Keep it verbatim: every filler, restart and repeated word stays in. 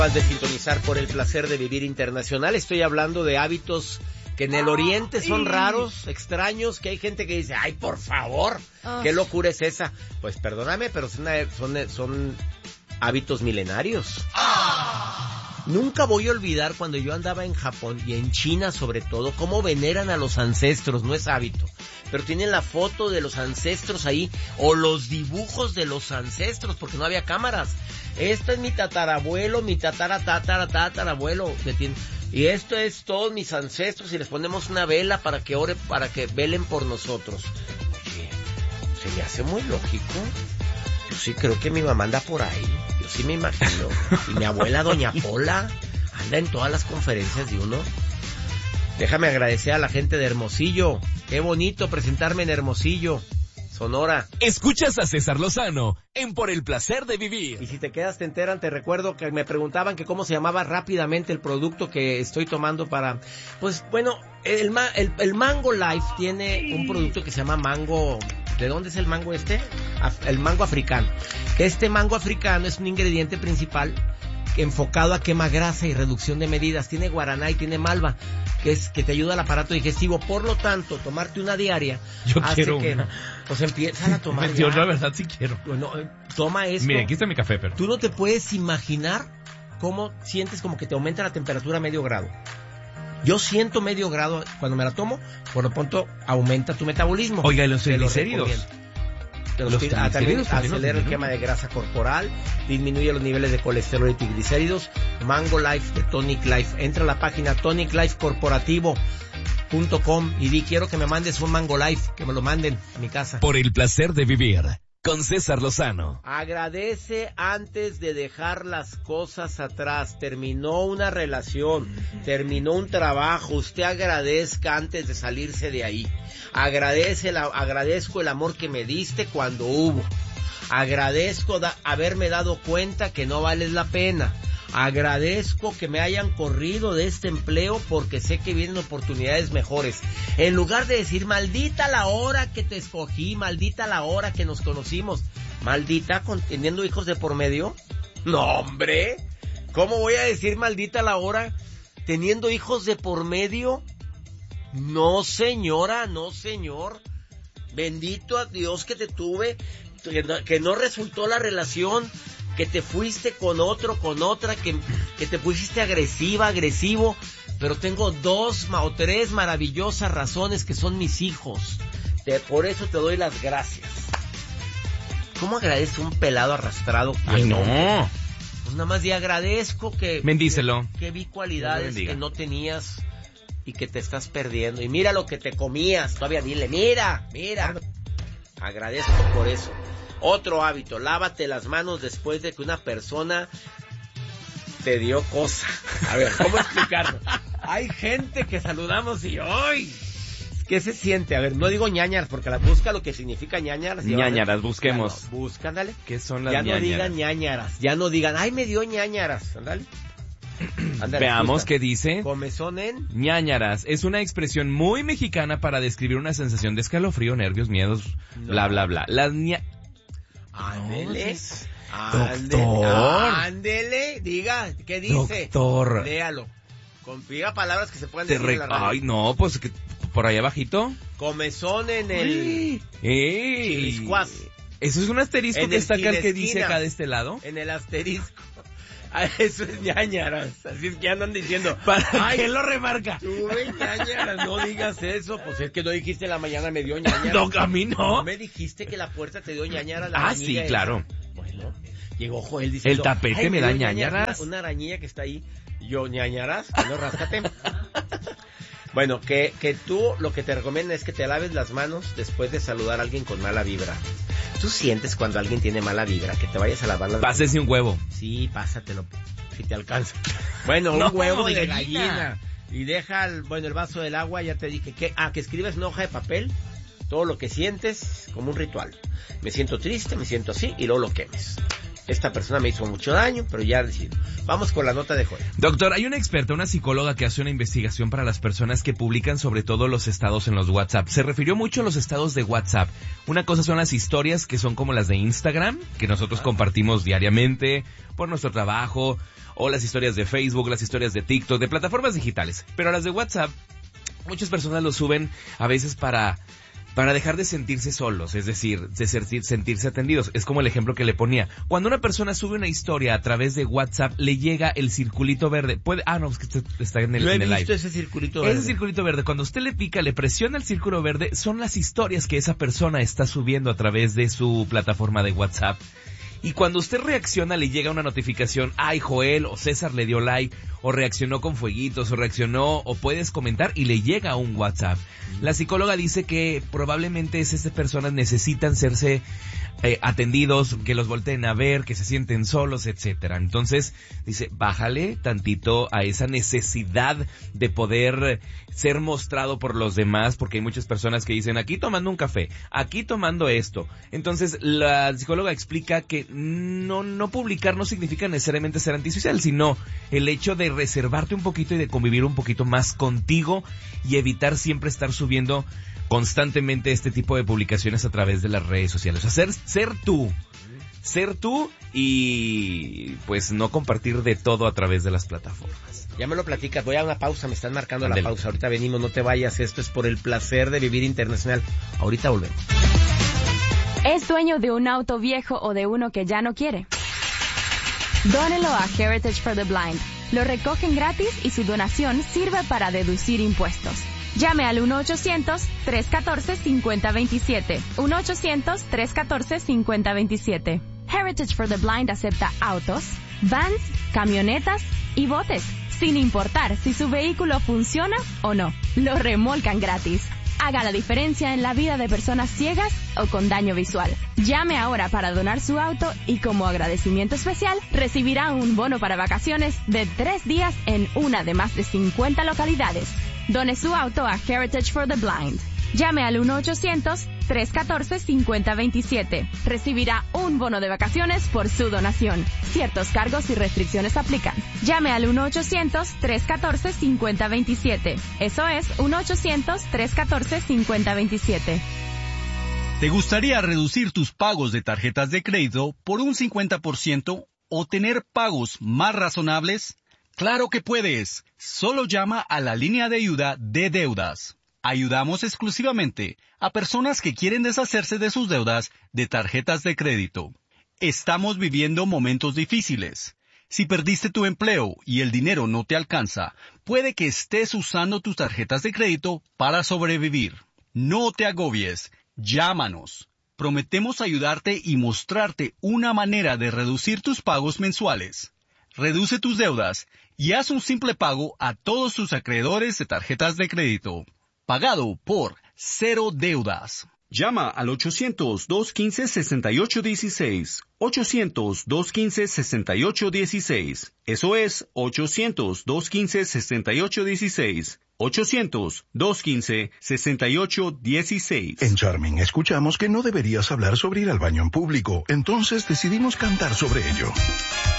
De sintonizar por el placer de vivir internacional. Estoy hablando de hábitos que en el oriente son raros, extraños, que hay gente que dice, ay, por favor, oh. ¿Qué locura es esa? Pues perdóname, pero son, son, son hábitos milenarios. Oh. Nunca voy a olvidar cuando yo andaba en Japón y en China sobre todo, cómo veneran a los ancestros, no es hábito, pero tienen la foto de los ancestros ahí, o los dibujos de los ancestros, porque no había cámaras. Este es mi tatarabuelo, mi tatara, tatara, tatarabuelo, que tiene, y esto es todos mis ancestros, y les ponemos una vela para que ore, para que velen por nosotros. Oye, se me hace muy lógico. Yo sí creo que mi mamá anda por ahí, yo sí me imagino. Y mi abuela, doña Pola, anda en todas las conferencias de uno. Déjame agradecer a la gente de Hermosillo. Qué bonito presentarme en Hermosillo, Sonora. Escuchas a César Lozano en Por el Placer de Vivir. Y si te quedas te enteran, te recuerdo que me preguntaban que cómo se llamaba rápidamente el producto que estoy tomando para... Pues bueno, el, ma... el, el Mango Life tiene un producto que se llama mango... ¿De dónde es el mango este? El mango africano. Este mango africano es un ingrediente principal enfocado a quema grasa y reducción de medidas. Tiene guaraná y tiene malva, que es que te ayuda al aparato digestivo. Por lo tanto, tomarte una diaria Yo hace quiero que una. Pues empiezan a tomar. Yo la verdad sí quiero. Bueno, toma esto. Mira, aquí está mi café, pero tú no te puedes imaginar cómo sientes como que te aumenta la temperatura a medio grado. Yo siento medio grado cuando me la tomo, por lo pronto aumenta tu metabolismo. Oiga, ¿y los triglicéridos? Los los ah, también acelera el quema de grasa corporal, disminuye los niveles de colesterol y triglicéridos. Mango Life de Tonic Life. Entra a la página tonic life corporativo punto com y di, quiero que me mandes un Mango Life, que me lo manden a mi casa. Por el placer de vivir, con César Lozano. Agradece antes de dejar las cosas atrás. Terminó una relación, terminó un trabajo. Usted agradezca antes de salirse de ahí. Agradece la, agradezco el amor que me diste cuando hubo. Agradezco da, haberme dado cuenta que no vales la pena. Agradezco que me hayan corrido de este empleo porque sé que vienen oportunidades mejores. En lugar de decir, maldita la hora que te escogí, maldita la hora que nos conocimos. Maldita, con, teniendo hijos de por medio. No, hombre. ¿Cómo voy a decir maldita la hora teniendo hijos de por medio? No, señora, no, señor. Bendito a Dios que te tuve, que no, que no resultó la relación, que te fuiste con otro, con otra, que, que te pusiste agresiva, agresivo, pero tengo dos o tres maravillosas razones que son mis hijos. Te, por eso te doy las gracias. ¿Cómo agradece un pelado arrastrado? Ay, no. Pues nada más di agradezco que... Bendícelo. Que, que vi cualidades que no tenías y que te estás perdiendo. Y mira lo que te comías. Todavía dile, mira, mira. Agradezco por eso. Otro hábito, lávate las manos después de que una persona te dio cosa. A ver, ¿cómo explicarlo? Hay gente que saludamos y ¡ay! ¿Qué se siente? A ver, no digo ñañaras, porque la busca lo que significa ñañaras. Ñañaras, busquemos. No, busca, ándale. ¿Qué son las ya ñañaras? Ya no digan ñañaras, ya no digan, ¡ay, me dio ñañaras! Ándale. Ándale, veamos busca. Qué dice. Comezón en... ñañaras. Es una expresión muy mexicana para describir una sensación de escalofrío, nervios, miedos, no. bla, bla, bla. Las ña... Ándele. Doctor. Ándele. Diga, ¿qué dice? Doctor. Léalo. Diga palabras que se puedan Te decir re... en la radio. Ay, no, pues que por ahí abajito. Comezón en el... ¡Ey! Chiliscuas. ¿Eso es un asterisco en que está acá el que esquina. dice acá de este lado? En el asterisco. Ah, eso es ñañaras. Así es que andan diciendo. ¿Para ay, qué lo remarca? Tuve ñañaras. No digas eso. Pues es que no dijiste en la mañana me dio ñañaras. No, a mí no. No me dijiste que la puerta te dio ñañaras. La ah, sí, esa. Claro. Bueno, llegó Joel diciendo. El tapete me, me da ñañaras. Una, una arañilla que está ahí. Yo, ñañaras. No, ráscate. Bueno, que, que tú lo que te recomiendo es que te laves las manos después de saludar a alguien con mala vibra. ¿Tú sientes cuando alguien tiene mala vibra que te vayas a lavar las manos? Pásese un huevo. Sí, pásatelo, si te alcanza. Bueno, no, un huevo de, de gallina. gallina. Y deja, el, bueno, el vaso del agua, ya te dije que... Ah, que escribes en hoja de papel todo lo que sientes como un ritual. Me siento triste, me siento así, y luego lo quemes. Esta persona me hizo mucho daño, pero ya decido. Vamos con la nota de Joel. Doctor, hay una experta, una psicóloga que hace una investigación para las personas que publican sobre todo los estados en los WhatsApp. Se refirió mucho a los estados de WhatsApp. Una cosa son las historias que son como las de Instagram, que nosotros ah. compartimos diariamente por nuestro trabajo, o las historias de Facebook, las historias de TikTok, de plataformas digitales. Pero las de WhatsApp, muchas personas lo suben a veces para... para dejar de sentirse solos, es decir, de sentirse atendidos. Es como el ejemplo que le ponía. Cuando una persona sube una historia a través de WhatsApp, le llega el circulito verde. Puede, ah, no, es que está en el, no he en el visto live. ese circulito verde. Ese circulito verde, cuando usted le pica, le presiona el círculo verde, son las historias que esa persona está subiendo a través de su plataforma de WhatsApp. Y cuando usted reacciona, le llega una notificación, ay, Joel o César le dio like, o reaccionó con fueguitos, o reaccionó, o puedes comentar, y le llega un WhatsApp. La psicóloga dice que probablemente esas personas necesitan serse eh, atendidos, que los volteen a ver, que se sienten solos, etcétera. Entonces, dice, bájale tantito a esa necesidad de poder ser mostrado por los demás, porque hay muchas personas que dicen, aquí tomando un café, aquí tomando esto. Entonces, la psicóloga explica que no, no publicar no significa necesariamente ser antisocial, sino el hecho de reservarte un poquito y de convivir un poquito más contigo y evitar siempre estar subiendo constantemente este tipo de publicaciones a través de las redes sociales. O sea, ser, ser tú, ser tú y pues no compartir de todo a través de las plataformas. Ya me lo platicas, voy a una pausa, me están marcando Andele. la pausa, ahorita venimos, no te vayas, esto es por el placer de vivir internacional, ahorita volvemos. ¿Es dueño de un auto viejo o de uno que ya no quiere? Dónelo a Heritage for the Blind. Lo recogen gratis y su donación sirve para deducir impuestos. Llame al uno ochocientos, tres catorce, cincuenta veintisiete. uno ochocientos, tres catorce, cincuenta veintisiete. Heritage for the Blind acepta autos, vans, camionetas y botes, sin importar si su vehículo funciona o no. Lo remolcan gratis. Haga la diferencia en la vida de personas ciegas o con daño visual. Llame ahora para donar su auto y como agradecimiento especial recibirá un bono para vacaciones de tres días en una de más de cincuenta localidades. Done su auto a Heritage for the Blind. Llame al uno ochocientos, tres catorce, cincuenta veintisiete. Recibirá un bono de vacaciones por su donación. Ciertos cargos y restricciones aplican. Llame al uno ochocientos, tres catorce, cincuenta veintisiete. Eso es uno ochocientos, tres catorce, cincuenta veintisiete. ¿Te gustaría reducir tus pagos de tarjetas de crédito por un cincuenta por ciento o tener pagos más razonables? ¡Claro que puedes! Solo llama a la línea de ayuda de deudas. Ayudamos exclusivamente a personas que quieren deshacerse de sus deudas de tarjetas de crédito. Estamos viviendo momentos difíciles. Si perdiste tu empleo y el dinero no te alcanza, puede que estés usando tus tarjetas de crédito para sobrevivir. No te agobies. Llámanos. Prometemos ayudarte y mostrarte una manera de reducir tus pagos mensuales. Reduce tus deudas y haz un simple pago a todos tus acreedores de tarjetas de crédito. Pagado por Cero Deudas. Llama al ochocientos, dos quince, sesenta y ocho dieciséis. ochocientos, dos quince, sesenta y ocho dieciséis. Eso es ochocientos, dos quince, sesenta y ocho dieciséis. ochocientos, dos quince, sesenta y ocho dieciséis. En Charming escuchamos que no deberías hablar sobre ir al baño en público, entonces decidimos cantar sobre ello.